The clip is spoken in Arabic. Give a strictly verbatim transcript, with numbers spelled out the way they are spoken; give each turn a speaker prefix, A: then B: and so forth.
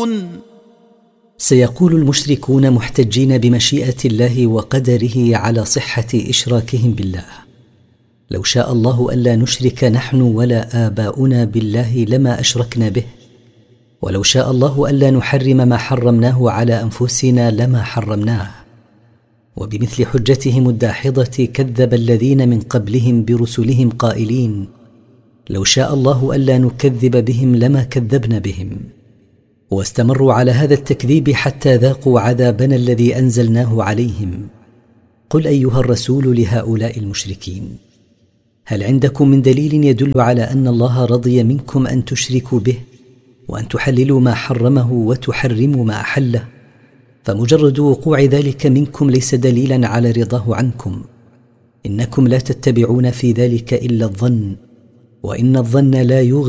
A: يقولون
B: سيقول المشركون محتجين بمشيئة الله وقدره على صحة إشراكهم بالله: لو شاء الله ألا نشرك نحن ولا آباؤنا بالله لما أشركنا به، ولو شاء الله ألا نحرم ما حرمناه على أنفسنا لما حرمناه. وبمثل حجتهم الداحضة كذب الذين من قبلهم برسلهم قائلين: لو شاء الله ألا نكذب بهم لما كذبنا بهم. واستمروا على هذا التكذيب حتى ذاقوا عذابنا الذي أنزلناه عليهم. قل أيها الرسول لهؤلاء المشركين: هل عندكم من دليل يدل على أن الله رضي منكم أن تشركوا به وأن تحللوا ما حرمه وتحرموا ما أحله؟ فمجرد وقوع ذلك منكم ليس دليلا على رضاه عنكم. إنكم لا تتبعون في ذلك إلا الظن، وإن الظن لا يغني